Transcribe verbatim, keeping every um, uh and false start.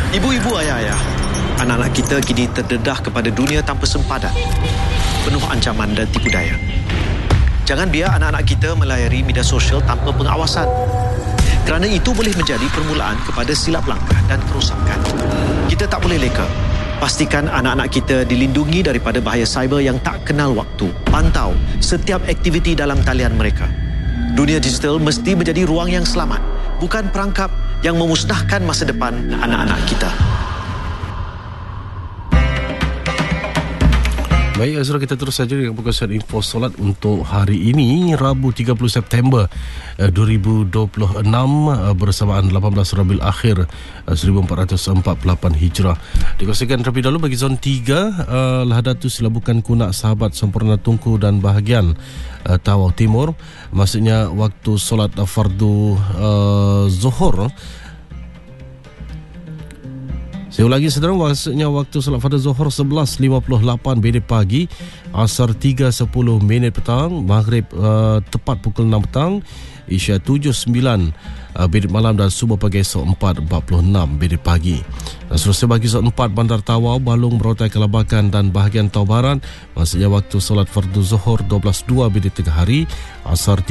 Ibu-ibu, ayah-ayah, anak-anak kita kini terdedah kepada dunia tanpa sempadan, penuh ancaman dan tipu daya. Jangan biar anak-anak kita melayari media sosial tanpa pengawasan, kerana itu boleh menjadi permulaan kepada silap langkah dan kerosakan. Kita tak boleh leka. Pastikan anak-anak kita dilindungi daripada bahaya cyber yang tak kenal waktu. Pantau setiap aktiviti dalam talian mereka. Dunia digital mesti menjadi ruang yang selamat, bukan perangkap yang memusnahkan masa depan anak-anak kita. Baik, saudara, kita terus saja dengan perkongsian info solat untuk hari ini, Rabu tiga puluh September dua ribu dua puluh enam, bersamaan lapan belas Rabiul Akhir seribu empat ratus empat puluh lapan Hijrah. Dikongsikan terlebih dahulu bagi zon tiga, uh, Lahadatu Silabukan Kunak Sahabat Sempurna Tunku dan bahagian uh, Tawau Timur. Maksudnya waktu solat uh, fardu uh, Zuhur. Saya ulangi, saudara, maksudnya waktu solat fardu Zuhur sebelas lima puluh lapan minit pagi, Asar tiga sepuluh minit petang, Maghrib uh, tepat pukul enam petang, Isya tujuh sembilan uh, minit malam dan Subuh pagi esok empat empat puluh enam minit pagi. Dan seterusnya bagi zon empat, Bandar Tawau, Balung, Merotai, Kelabakan dan bahagian Tawau Barat, maksudnya waktu solat fardu Zuhur dua belas dua minit tengah hari, Asar